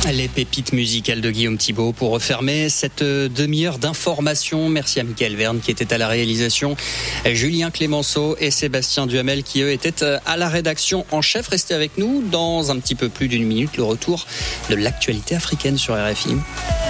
Les pépites musicales de Guillaume Thibault pour refermer cette demi-heure d'information. Merci à Mickaël Verne qui était à la réalisation, Julien Clémenceau et Sébastien Duhamel qui eux étaient à la rédaction en chef. Restez avec nous dans un petit peu plus d'une minute, le retour de l'actualité africaine sur RFI.